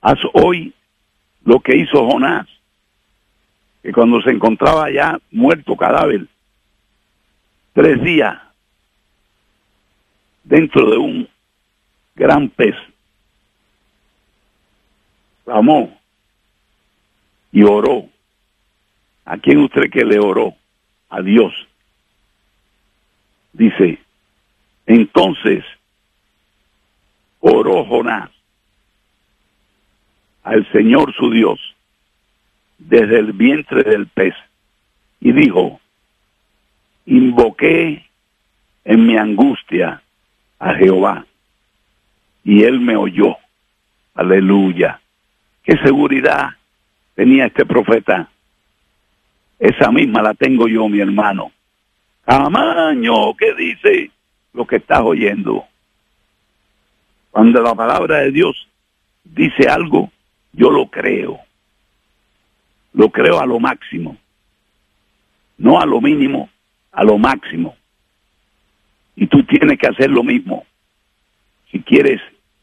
haz hoy lo que hizo Jonás, que cuando se encontraba ya muerto, cadáver, 3 días dentro de un gran pez, clamó y oró. ¿A quién usted cree que le oró? A Dios. Dice, entonces oró Jonás al Señor su Dios desde el vientre del pez y dijo, invoqué en mi angustia a Jehová y él me oyó. Aleluya. ¿Qué seguridad tenía este profeta? Esa misma la tengo yo, mi hermano. Camaño, ¿qué dice lo que estás oyendo? Cuando la palabra de Dios dice algo, yo lo creo. Lo creo a lo máximo. No a lo mínimo, a lo máximo. Y tú tienes que hacer lo mismo. Si quieres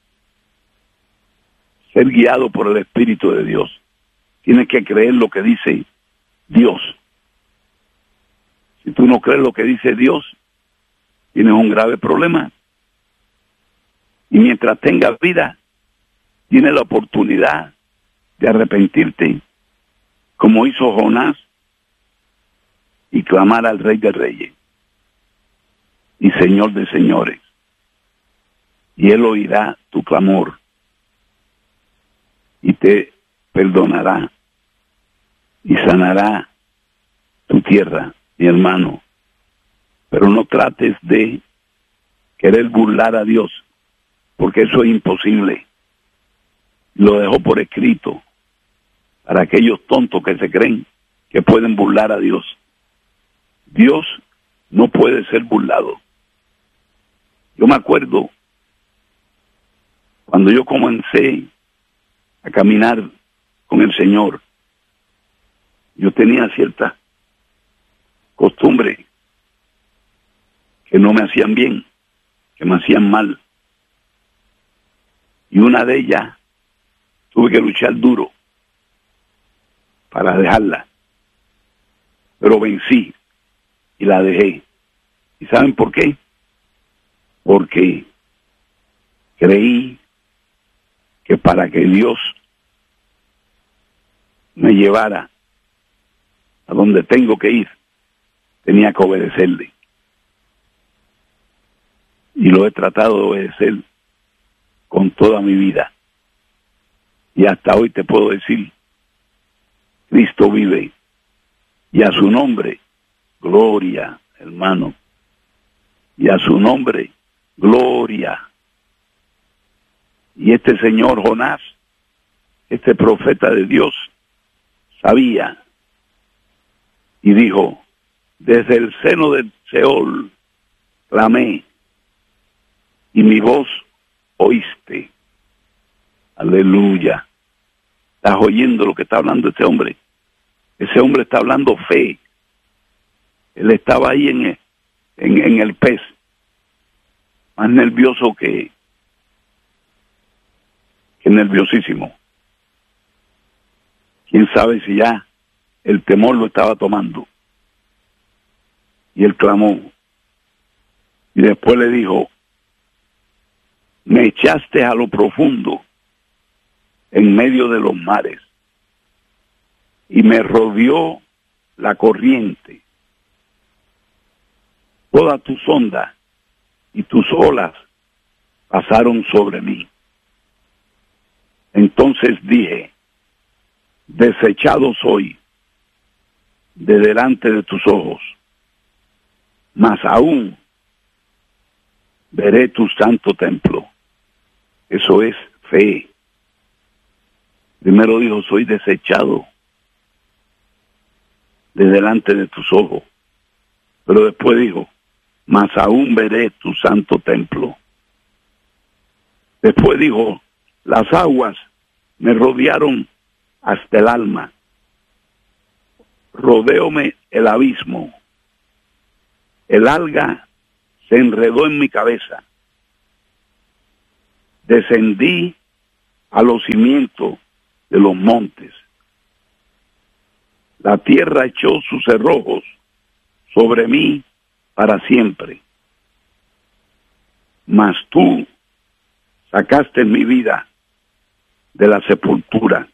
ser guiado por el Espíritu de Dios, tienes que creer lo que dice Dios. Si tú no crees lo que dice Dios, tienes un grave problema. Y mientras tengas vida, tienes la oportunidad de arrepentirte, como hizo Jonás, y clamar al Rey de Reyes y Señor de Señores. Y Él oirá tu clamor y te perdonará y sanará tu tierra, mi hermano. Pero no trates de querer burlar a Dios, porque eso es imposible. Lo dejó por escrito para aquellos tontos que se creen que pueden burlar a Dios. Dios no puede ser burlado. Yo me acuerdo cuando yo comencé a caminar con el Señor, yo tenía ciertas costumbres que no me hacían bien, que me hacían mal. Y una de ellas tuve que luchar duro para dejarla. Pero vencí y la dejé. ¿Y saben por qué? Porque creí que para que Dios me llevara a donde tengo que ir, tenía que obedecerle. Y lo he tratado de obedecer con toda mi vida. Y hasta hoy te puedo decir, Cristo vive. Y a su nombre, gloria, hermano. Y a su nombre, gloria. Y este señor Jonás, este profeta de Dios, sabía y dijo, desde el seno del Seol clamé y mi voz oíste. Aleluya. ¿Estás oyendo lo que está hablando este hombre? Ese hombre está hablando fe. Él estaba ahí en el pez, más nervioso que nerviosísimo. Quién sabe si ya el temor lo estaba tomando. Y él clamó. Y después le dijo, me echaste a lo profundo, en medio de los mares, y me rodeó la corriente. Todas tus ondas y tus olas pasaron sobre mí. Entonces dije, desechado soy de delante de tus ojos, mas aún veré tu santo templo. Eso es fe. Primero dijo, soy desechado de delante de tus ojos. Pero después dijo, mas aún veré tu santo templo. Después dijo, las aguas me rodearon hasta el alma. Rodeóme el abismo. El alga se enredó en mi cabeza. Descendí a los cimientos de los montes. La tierra echó sus cerrojos sobre mí para siempre. Mas tú sacaste mi vida de la sepultura.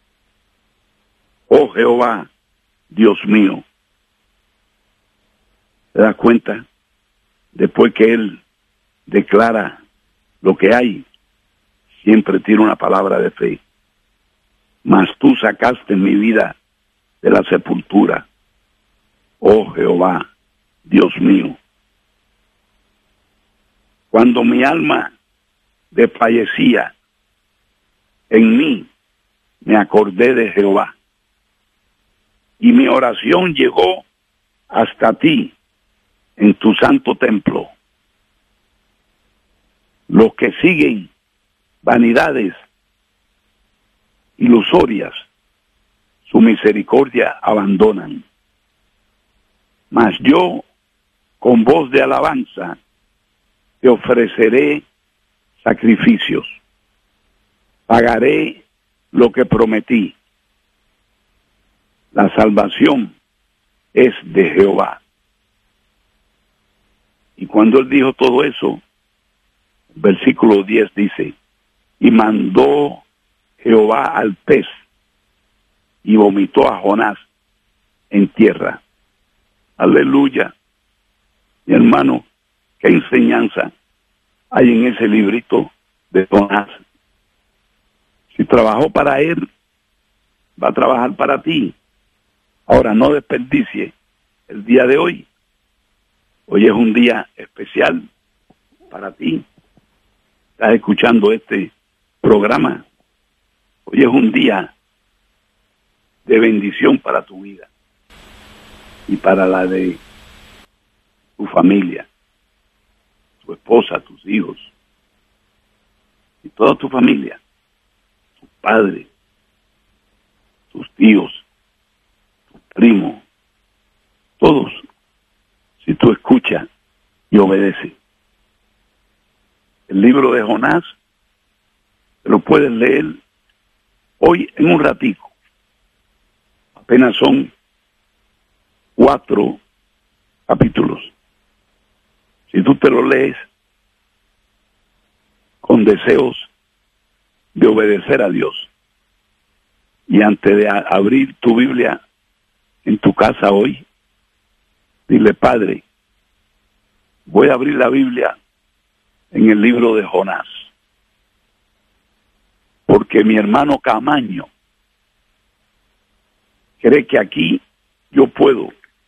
Oh Jehová, Dios mío. ¿Te das cuenta? Después que él declara lo que hay, siempre tiene una palabra de fe. Mas tú sacaste mi vida de la sepultura. Oh Jehová, Dios mío. Cuando mi alma desfallecía, en mí me acordé de Jehová. Y mi oración llegó hasta ti en tu santo templo. Los que siguen vanidades ilusorias, su misericordia abandonan. Mas yo, con voz de alabanza, te ofreceré sacrificios. Pagaré lo que prometí. La salvación es de Jehová. Y cuando él dijo todo eso, versículo 10 dice, y mandó Jehová al pez y vomitó a Jonás en tierra. Aleluya. Mi hermano, qué enseñanza hay en ese librito de Jonás. Si trabajó para él, va a trabajar para ti. Ahora, no desperdicie el día de hoy. Hoy es un día especial para ti. Estás escuchando este programa. Hoy es un día de bendición para tu vida y para la de tu familia, tu esposa, tus hijos y toda tu familia, tus padres, tus tíos, tus primos, todos, si tú escuchas y obedeces. El libro de Jonás lo puedes leer hoy en un ratico. Apenas son 4 capítulos. Si tú te lo lees con deseos de obedecer a Dios, y antes de abrir tu Biblia en tu casa hoy, dile: Padre, voy a abrir la Biblia en el libro de Jonás, porque mi hermano Camaño cree que aquí yo puedo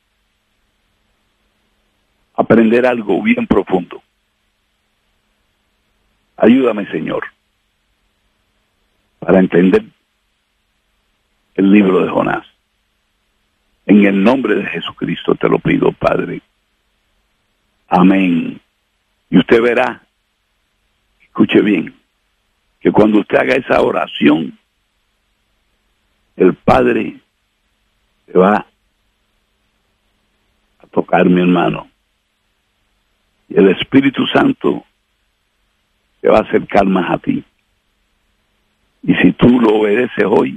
aprender algo bien profundo. Ayúdame, Señor, para entender el libro de Jonás. En el nombre de Jesucristo te lo pido, Padre. Amén. Y usted verá, escuche bien, que cuando usted haga esa oración, el Padre te va a tocar, mi hermano. Y el Espíritu Santo te va a acercar más a ti. Y si tú lo obedeces hoy,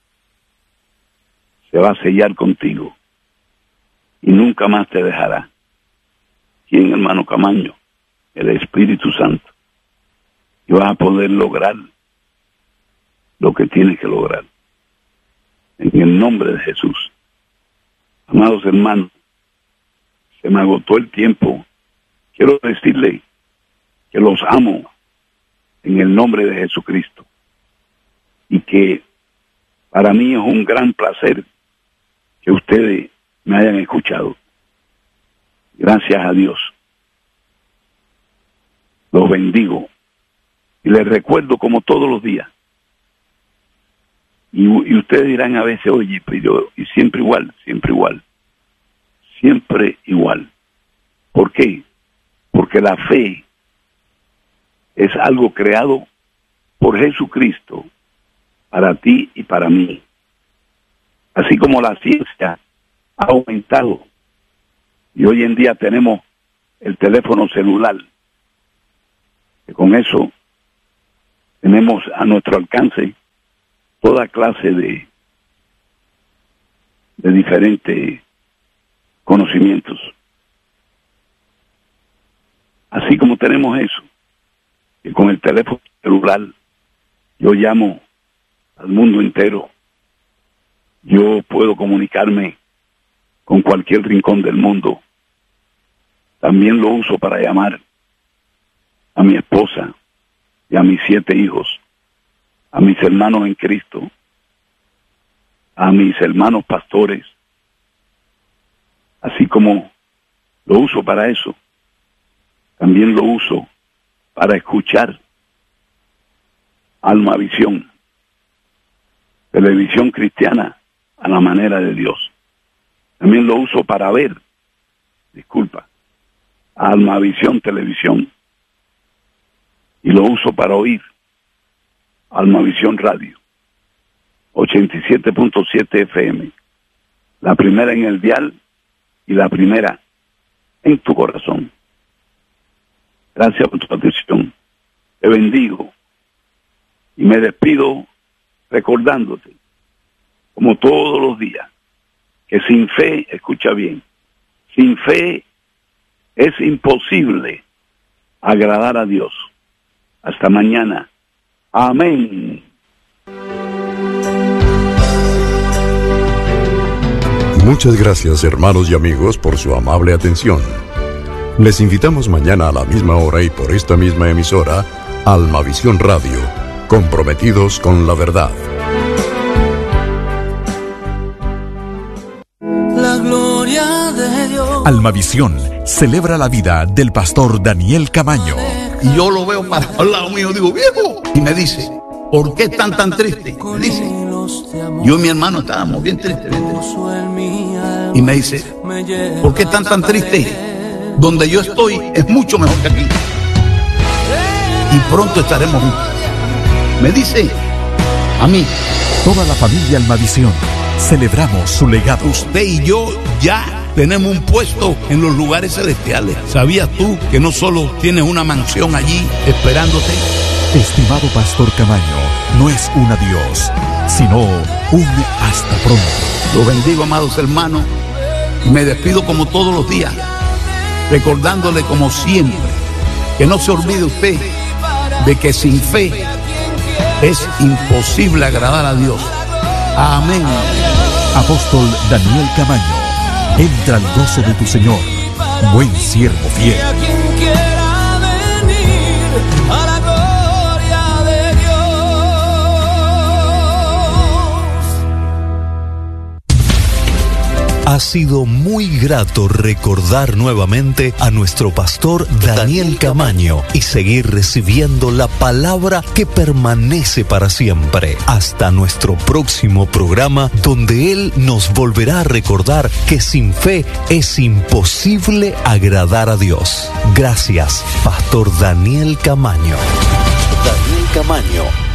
se va a sellar contigo y nunca más te dejará. ¿Quién, hermano Camaño? El Espíritu Santo. Y vas a poder lograr lo que tienes que lograr. En el nombre de Jesús. Amados hermanos, se me agotó el tiempo. Quiero decirle que los amo en el nombre de Jesucristo. Y que para mí es un gran placer que ustedes me hayan escuchado. Gracias a Dios. Los bendigo. Y les recuerdo como todos los días. Y ustedes dirán a veces: oye, pero y siempre igual, siempre igual. Siempre igual. ¿Por qué? Porque la fe es algo creado por Jesucristo para ti y para mí. Así como la ciencia ha aumentado y hoy en día tenemos el teléfono celular, que con eso Tenemos a nuestro alcance toda clase de diferentes conocimientos. Así como tenemos eso, que con el teléfono celular yo llamo al mundo entero, yo puedo comunicarme con cualquier rincón del mundo. También lo uso para llamar a mi esposa y a mis 7 hijos, a mis hermanos en Cristo, a mis hermanos pastores. Así como lo uso para eso, también lo uso para escuchar Almavisión, televisión cristiana a la manera de Dios. También lo uso para ver, Almavisión Televisión. Y lo uso para oír Almavisión Radio, 87.7 FM, la primera en el dial y la primera en tu corazón. Gracias por tu atención. Te bendigo y me despido recordándote, como todos los días, que sin fe, escucha bien, sin fe es imposible agradar a Dios. Hasta mañana. Amén. Muchas gracias, hermanos y amigos, por su amable atención. Les invitamos mañana a la misma hora y por esta misma emisora, Almavisión Radio, comprometidos con la verdad. La gloria de Dios. Almavisión celebra la vida del pastor Daniel Camaño. Y yo lo veo para al lado mío, digo, viejo. Y me dice, ¿por qué están tan tristes? Me dice, yo y mi hermano estábamos bien tristes. Y me dice, ¿por qué están tan tristes? Donde yo estoy es mucho mejor que aquí. Y pronto estaremos juntos. Me dice, a mí. Toda la familia Almavisión celebramos su legado. Usted y yo ya tenemos un puesto en los lugares celestiales. ¿Sabías tú que no solo tienes una mansión allí esperándote? Estimado pastor Camaño, no es un adiós, sino un hasta pronto. Los bendigo, amados hermanos, y me despido como todos los días, recordándole como siempre, que no se olvide usted de que sin fe es imposible agradar a Dios. Amén. Apóstol Daniel Camaño, entra al gozo de tu Señor, buen siervo fiel. Ha sido muy grato recordar nuevamente a nuestro pastor Daniel Camaño y seguir recibiendo la palabra que permanece para siempre. Hasta nuestro próximo programa, donde él nos volverá a recordar que sin fe es imposible agradar a Dios. Gracias, pastor Daniel Camaño. Daniel Camaño.